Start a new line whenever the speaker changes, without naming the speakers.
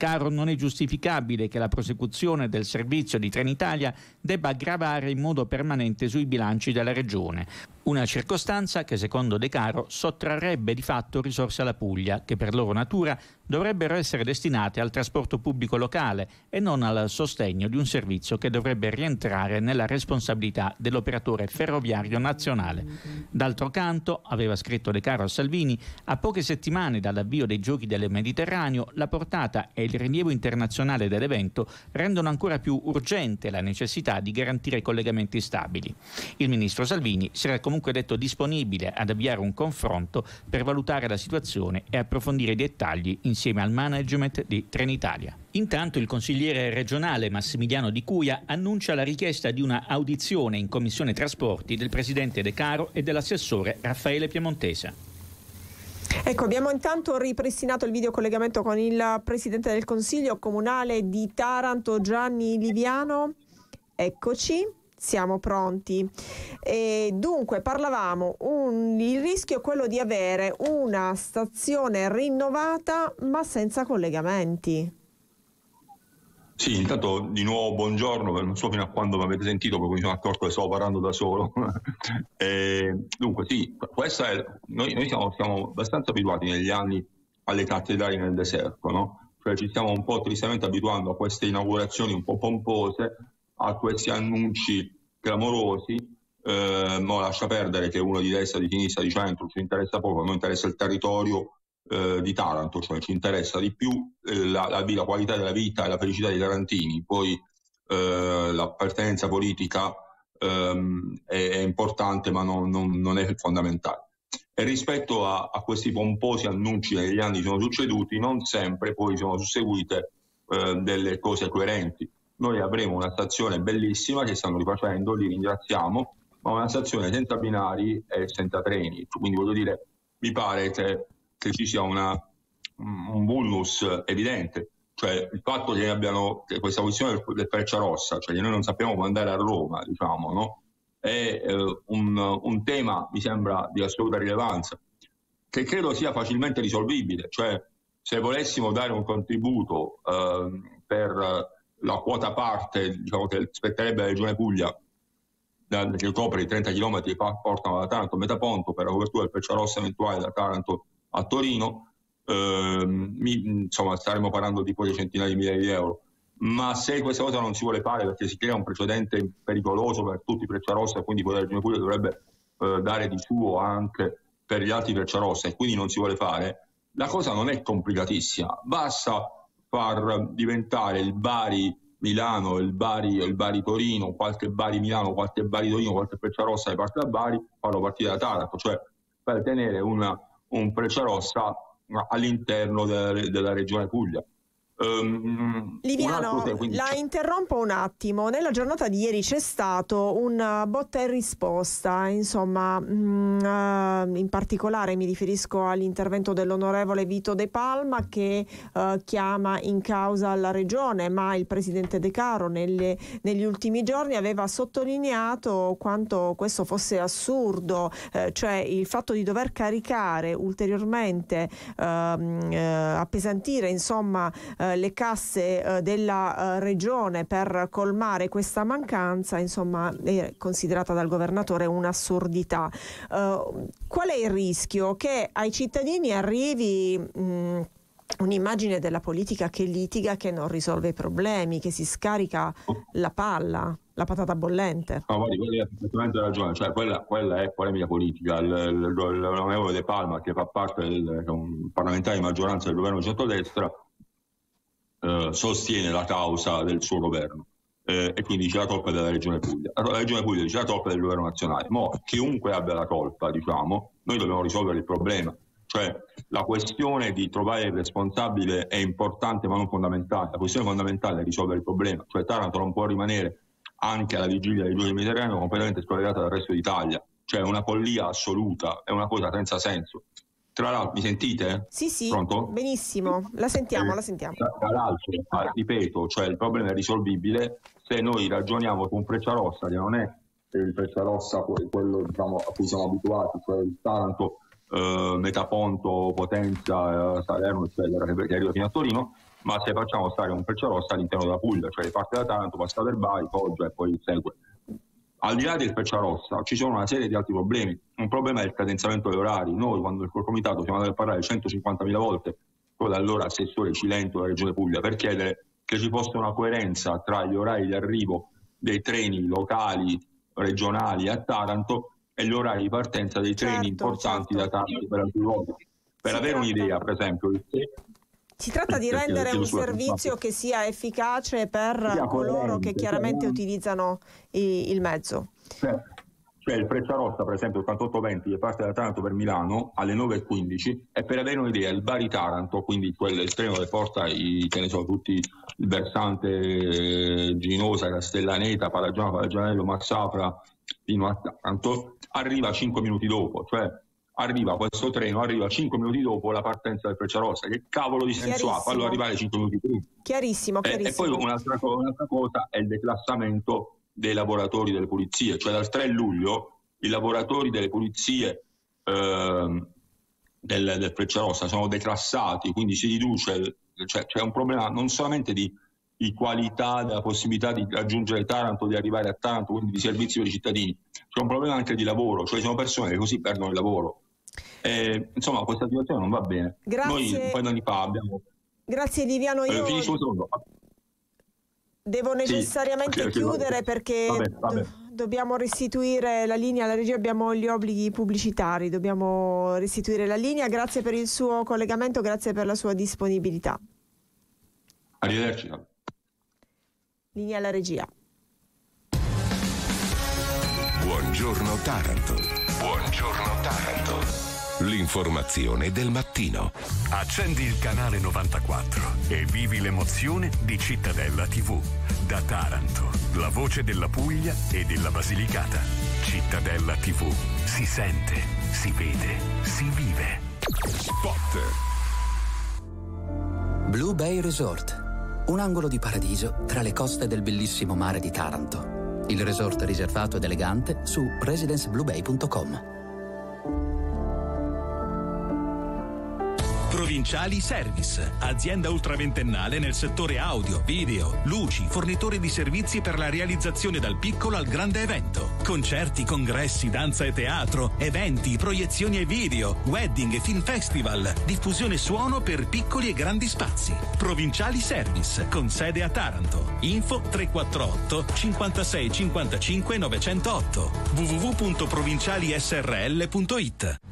Caro non è giustificabile che la prosecuzione del servizio di Trenitalia debba gravare in modo permanente sui bilanci della Regione. Una circostanza che, secondo De Caro, sottrarrebbe di fatto risorse alla Puglia, che per loro natura dovrebbero essere destinate al trasporto pubblico locale e non al sostegno di un servizio che dovrebbe rientrare nella responsabilità dell'operatore ferroviario nazionale. D'altro canto, aveva scritto De Caro a Salvini, a poche settimane dall'avvio dei Giochi del Mediterraneo, la portata e il rilievo internazionale dell'evento rendono ancora più urgente la necessità di garantire collegamenti stabili. Il ministro Salvini si era comunque detto disponibile ad avviare un confronto per valutare la situazione e approfondire i dettagli insieme al management di Trenitalia. Intanto il consigliere regionale Massimiliano Di Cuia annuncia la richiesta di una audizione in Commissione Trasporti del presidente De Caro e dell'assessore Raffaele Piemontesa.
Ecco, abbiamo intanto ripristinato il videocollegamento con il presidente del Consiglio comunale di Taranto, Gianni Liviano. Eccoci. Siamo pronti. E dunque parlavamo, il rischio è quello di avere una stazione rinnovata ma senza collegamenti.
Sì, intanto di nuovo buongiorno, non so fino a quando mi avete sentito perché mi sono accorto che stavo parlando da solo. Dunque sì, questa è, noi siamo abbastanza abituati negli anni alle cattedrali nel deserto, no? Cioè ci stiamo un po' tristemente abituando a queste inaugurazioni un po' pompose, a questi annunci clamorosi, ma lascia perdere che uno di destra, di sinistra, di centro ci interessa poco, non interessa il territorio di Taranto, cioè ci interessa di più la qualità della vita e la felicità dei tarantini, poi l'appartenenza politica è importante ma non è fondamentale. E rispetto a questi pomposi annunci che negli anni sono succeduti, non sempre poi sono susseguite delle cose coerenti. Noi avremo una stazione bellissima che stanno rifacendo, li ringraziamo, ma una stazione senza binari e senza treni. Quindi voglio dire, mi pare che ci sia un vulnus evidente, cioè il fatto che abbiano questa questione del Frecciarossa, cioè che noi non sappiamo come andare a Roma, diciamo, no? È un tema, mi sembra, di assoluta rilevanza, che credo sia facilmente risolvibile. Cioè, se volessimo dare un contributo per la quota parte, diciamo, che spetterebbe alla Regione Puglia, che copre i 30 km che portano da Taranto a Metaponto per la copertura del Frecciarossa eventuale da Taranto a Torino, insomma staremo parlando di poche centinaia di migliaia di euro. Ma se questa cosa non si vuole fare perché si crea un precedente pericoloso per tutti i Frecciarossa e quindi poi la Regione Puglia dovrebbe dare di suo anche per gli altri Frecciarossa e quindi non si vuole fare, la cosa non è complicatissima, basta far diventare il Bari Milano, il Bari Torino, qualche Bari Milano, qualche Bari Torino, qualche Frecciarossa che parte da Bari, farlo partire da Taranto, cioè per tenere un Frecciarossa all'interno della Regione Puglia.
Liviano, la interrompo un attimo. Nella giornata di ieri c'è stato un botta e risposta, insomma, in particolare mi riferisco all'intervento dell'onorevole Vito De Palma che chiama in causa la regione, ma il presidente De Caro negli ultimi giorni aveva sottolineato quanto questo fosse assurdo, cioè il fatto di dover caricare ulteriormente, appesantire insomma le casse della regione per colmare questa mancanza, insomma, è considerata dal governatore un'assurdità. Qual è il rischio? Che ai cittadini arrivi un'immagine della politica che litiga, che non risolve i problemi, che si scarica la patata bollente.
No, guardi, quelli ha perfettamente ragione, cioè quella è polemica politica. L'onorevole De Palma, che fa parte è un parlamentare di maggioranza del governo di centrodestra, sostiene la causa del suo governo e quindi dice la colpa è della Regione Puglia. La Regione Puglia dice la colpa è del governo nazionale. Chiunque abbia la colpa, diciamo, noi dobbiamo risolvere il problema. Cioè la questione di trovare il responsabile è importante ma non fondamentale. La questione fondamentale è risolvere il problema. Cioè Taranto non può rimanere anche alla vigilia dei Giochi del Mediterraneo completamente scollegata dal resto d'Italia. Cioè è una follia assoluta, è una cosa senza senso. Tra l'altro, mi sentite?
Sì,
pronto?
Benissimo, la sentiamo.
Tra l'altro, ripeto, cioè il problema è risolvibile se noi ragioniamo su un Frecciarossa che non è il Frecciarossa quello, diciamo, a cui siamo abituati, cioè il Taranto, Metaponto, Potenza, Salerno, eccetera, che arriva fino a Torino, ma se facciamo stare un Frecciarossa all'interno della Puglia, cioè parte da Taranto, passa per Bari, Foggia e poi segue. Al di là del Frecciarossa ci sono una serie di altri problemi. Un problema è il cadenzamento degli orari. Noi, quando il comitato siamo andati a parlare 150.000 volte con l'allora assessore Cilento della Regione Puglia per chiedere che ci fosse una coerenza tra gli orari di arrivo dei treni locali, regionali a Taranto e gli orari di partenza dei treni importanti da Taranto per altri luoghi. Per avere un'idea, per esempio,
si tratta di rendere un servizio che sia efficace per coloro che chiaramente utilizzano il mezzo.
Cioè il Frecciarossa, per esempio, il 8820 che parte da Taranto per Milano alle 9.15, e per avere un'idea il Bari-Taranto, quindi il treno che porta tutti il versante Ginosa, Castellaneta, Palagianello, Massafra fino a Taranto, arriva 5 minuti dopo, cioè questo treno arriva 5 minuti dopo la partenza del Frecciarossa. Che cavolo di senso ha farlo arrivare 5 minuti prima?
Chiarissimo.
E poi un'altra cosa è il declassamento dei lavoratori delle pulizie, cioè dal 3 luglio i lavoratori delle pulizie del Frecciarossa sono declassati, quindi si riduce, cioè c'è un problema non solamente di qualità, della possibilità di raggiungere Taranto, di arrivare a Taranto, quindi di servizio ai cittadini, c'è un problema anche di lavoro, cioè sono persone che così perdono il lavoro. Insomma, questa situazione non va bene.
Grazie.
Noi un paio di anni fa abbiamo...
Grazie Liviano, io devo necessariamente chiudere perché vabbè. Dobbiamo restituire la linea alla regia, abbiamo gli obblighi pubblicitari, dobbiamo restituire la linea. Grazie per il suo collegamento, grazie per la sua disponibilità.
Arrivederci.
Linea alla regia.
Buongiorno Taranto. Buongiorno Taranto. L'informazione del mattino.
Accendi il canale 94 e vivi l'emozione di Cittadella TV. Da Taranto, la voce della Puglia e della Basilicata. Cittadella TV. Si sente, si vede, si vive.
Spot.
Blue Bay Resort. Un angolo di paradiso tra le coste del bellissimo mare di Taranto. Il resort riservato ed elegante su residencebluebay.com.
Provinciali Service, azienda ultraventennale nel settore audio, video, luci, fornitore di servizi per la realizzazione dal piccolo al grande evento. Concerti, congressi, danza e teatro, eventi, proiezioni e video, wedding e film festival, diffusione suono per piccoli e grandi spazi. Provinciali Service, con sede a Taranto. Info 348 56 55 908 www.provincialisrl.it.